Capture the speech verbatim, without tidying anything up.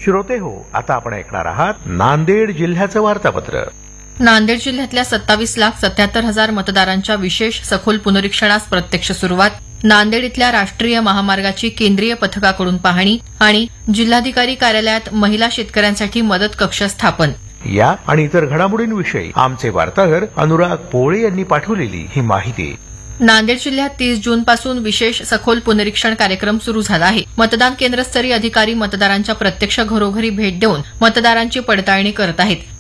श्रोते हो, आता आपण ऐकणार आहात नांदेड जिल्ह्याचं वार्तापत्र. नांदेड जिल्ह्यातल्या सत्तावीस लाख सत्याहत्तर हजार मतदारांच्या विशेष सखोल पुनरीक्षणास प्रत्यक्ष सुरुवात. नांदेड इथल्या राष्ट्रीय महामार्गाची केंद्रीय पथकाकडून पाहणी आणि जिल्हाधिकारी कार्यालयात महिला शेतकऱ्यांसाठी मदत कक्ष स्थापन. या आणि इतर घडामोडींविषयी आमचे वार्ताहर अनुराग पोळे यांनी पाठवलेली ही माहिती. नांदेड जिल्ह्यात तीस जून पासून विशेष सखोल पुनरीक्षण कार्यक्रम सुरू झाला आहे. मतदान केंद्रस्तरीय अधिकारी मतदारांच्या प्रत्यक्ष घरोघरी भेट देऊन मतदारांची पडताळणी करत आहेत.